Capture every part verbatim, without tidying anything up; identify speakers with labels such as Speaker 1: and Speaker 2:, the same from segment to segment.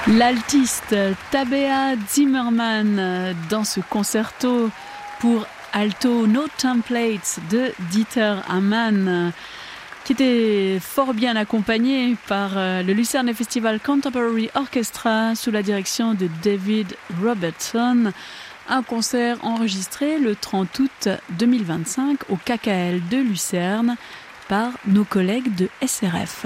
Speaker 1: L'altiste Tabea Zimmermann dans ce concerto pour alto No Templates de Dieter Hamann, qui était fort bien accompagné par le Lucerne Festival Contemporary Orchestra sous la direction de David Robertson. Un concert enregistré le trente août deux mille vingt-cinq au K K L de Lucerne par nos collègues de S R F.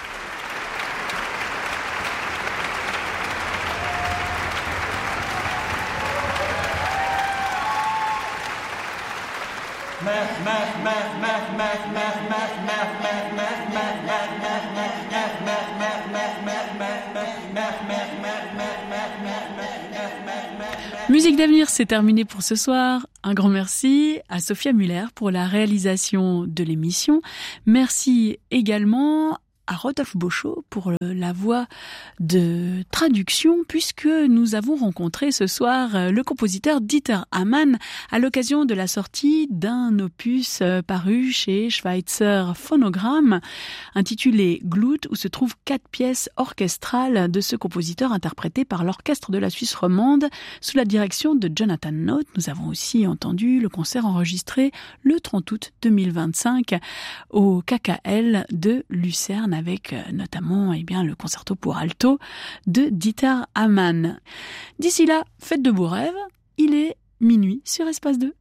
Speaker 1: Musique d'avenir, c'est terminé pour ce soir. Un grand merci à Sophia Muller pour la réalisation de l'émission. Merci également à Rodolphe Beauchot pour la voix de traduction, puisque nous avons rencontré ce soir le compositeur Dieter Hamann à l'occasion de la sortie d'un opus paru chez Schweitzer Phonogramm intitulé Glut, où se trouvent quatre pièces orchestrales de ce compositeur interprétées par l'orchestre de la Suisse romande sous la direction de Jonathan Note. Nous avons aussi entendu le concert enregistré le trente août deux mille vingt-cinq au K K L de Lucerne, avec notamment eh bien, le concerto pour alto de Dieter Hamann. D'ici là, faites de beaux rêves. Il est minuit sur Espace deux.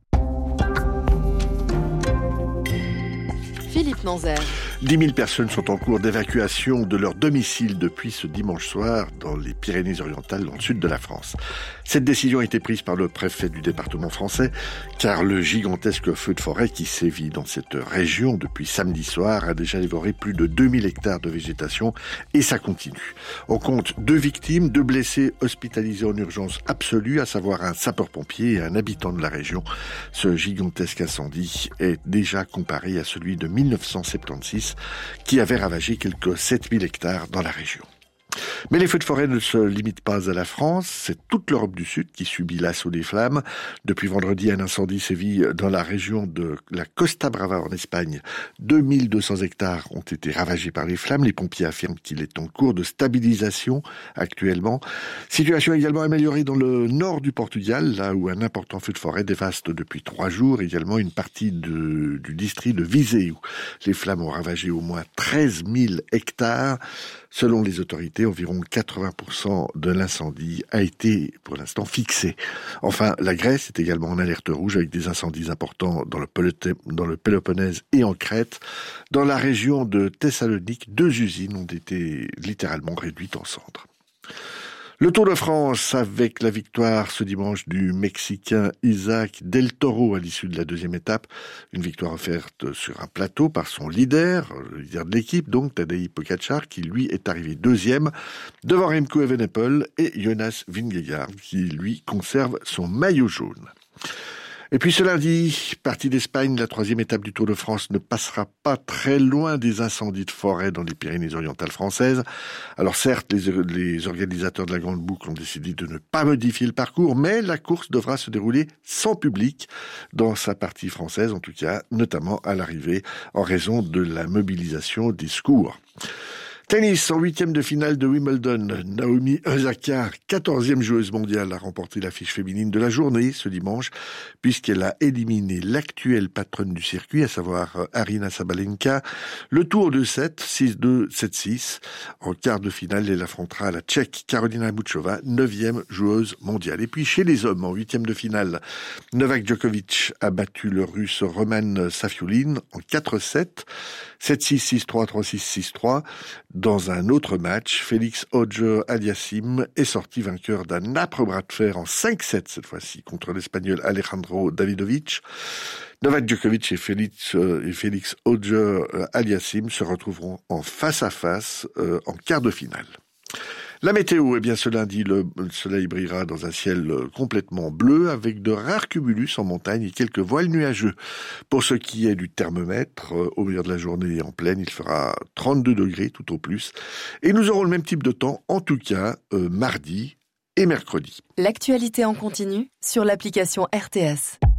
Speaker 2: Philippe Nanzer.
Speaker 3: dix mille personnes sont en cours d'évacuation de leur domicile depuis ce dimanche soir dans les Pyrénées-Orientales, dans le sud de la France. Cette décision a été prise par le préfet du département français, car le gigantesque feu de forêt qui sévit dans cette région depuis samedi soir a déjà dévoré plus de deux mille hectares de végétation, et ça continue. On compte deux victimes, deux blessés hospitalisés en urgence absolue, à savoir un sapeur-pompier et un habitant de la région. Ce gigantesque incendie est déjà comparé à celui de mille neuf cent soixante-seize, qui avait ravagé quelques sept mille hectares dans la région. Mais les feux de forêt ne se limitent pas à la France, c'est toute l'Europe du Sud qui subit l'assaut des flammes. Depuis vendredi, un incendie sévit dans la région de la Costa Brava en Espagne. deux mille deux cents hectares ont été ravagés par les flammes. Les pompiers affirment qu'il est en cours de stabilisation actuellement. Situation également améliorée dans le nord du Portugal, là où un important feu de forêt dévaste depuis trois jours également une partie de, du district de Viseu. Les flammes ont ravagé au moins treize mille hectares. Selon les autorités, environ quatre-vingts pour cent de l'incendie a été pour l'instant fixé. Enfin, la Grèce est également en alerte rouge avec des incendies importants dans le, Pelot- dans le Péloponnèse et en Crète. Dans la région de Thessalonique, deux usines ont été littéralement réduites en cendres. Le Tour de France avec la victoire ce dimanche du Mexicain Isaac Del Toro à l'issue de la deuxième étape. Une victoire offerte sur un plateau par son leader, le leader de l'équipe, donc Tadej Pogačar, qui lui est arrivé deuxième, devant Remco Evenepoel et Jonas Vingegaard, qui lui conserve son maillot jaune. Et puis ce lundi, partie d'Espagne, la troisième étape du Tour de France ne passera pas très loin des incendies de forêt dans les Pyrénées-Orientales françaises. Alors certes, les, les organisateurs de la Grande Boucle ont décidé de ne pas modifier le parcours, mais la course devra se dérouler sans public dans sa partie française, en tout cas, notamment à l'arrivée, en raison de la mobilisation des secours. Tennis, en huitième de finale de Wimbledon, Naomi Osaka, quatorzième joueuse mondiale, a remporté l'affiche féminine de la journée ce dimanche, puisqu'elle a éliminé l'actuelle patronne du circuit, à savoir Aryna Sabalenka. Le tour de sept, six deux, sept six. En quart de finale, elle affrontera la Tchèque Karolina Muchova, neuvième joueuse mondiale. Et puis chez les hommes, en huitième de finale, Novak Djokovic a battu le Russe Roman Safiulin en quatre sept, sept six, six trois, trois six, six trois. Dans un autre match, Félix Auger-Aliassime est sorti vainqueur d'un âpre bras de fer en cinq sept cette fois-ci contre l'Espagnol Alejandro Davidovich. Novak Djokovic et Félix, euh, et Félix Auger-Aliassime se retrouveront en face à face euh, en quart de finale. La météo, eh bien ce lundi, le soleil brillera dans un ciel complètement bleu avec de rares cumulus en montagne et quelques voiles nuageux. Pour ce qui est du thermomètre, au milieu de la journée et en pleine, il fera trente-deux degrés tout au plus. Et nous aurons le même type de temps, en tout cas, euh, mardi et mercredi.
Speaker 2: L'actualité en continu sur l'application R T S.